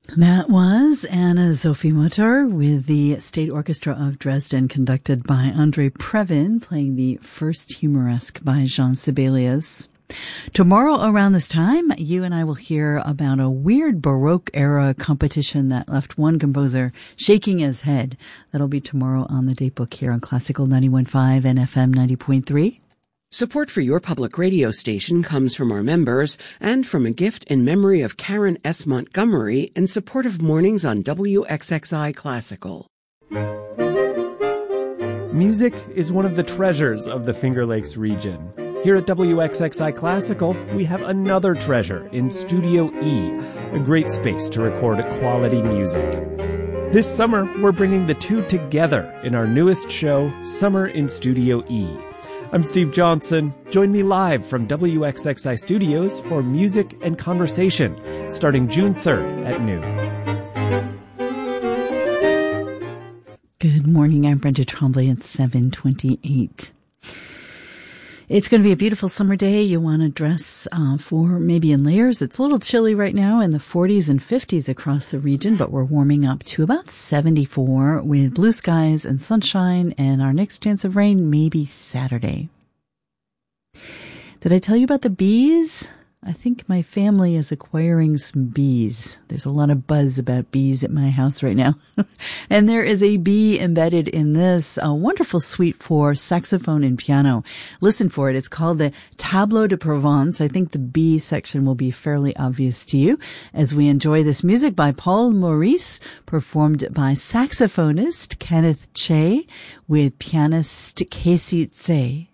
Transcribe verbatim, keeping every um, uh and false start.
That was Anna Sophie-Mutter with the State Orchestra of Dresden, conducted by Andre Previn, playing the first Humoresque by Jean Sibelius. Tomorrow around this time, you and I will hear about a weird Baroque-era competition that left one composer shaking his head. That'll be tomorrow on the Datebook here on Classical ninety-one point five and F M ninety point three. Support for your public radio station comes from our members and from a gift in memory of Karen S. Montgomery in support of mornings on W X X I Classical. Music is one of the treasures of the Finger Lakes region. Here at W X X I Classical, we have another treasure in Studio E, a great space to record quality music. This summer, we're bringing the two together in our newest show, Summer in Studio E. I'm Steve Johnson. Join me live from W X X I Studios for Music and Conversation, starting June third at noon. Good morning, I'm Brenda Tremblay at seven twenty-eight. It's going to be a beautiful summer day. You want to dress uh, for maybe in layers. It's a little chilly right now in the forties and fifties across the region, but we're warming up to about seventy-four with blue skies and sunshine, and our next chance of rain maybe Saturday. Did I tell you about the bees? I think my family is acquiring some bees. There's a lot of buzz about bees at my house right now. And there is a bee embedded in this a wonderful suite for saxophone and piano. Listen for it. It's called the Tableau de Provence. I think the bee section will be fairly obvious to you as we enjoy this music by Paul Maurice, performed by saxophonist Kenneth Che with pianist Casey Tse.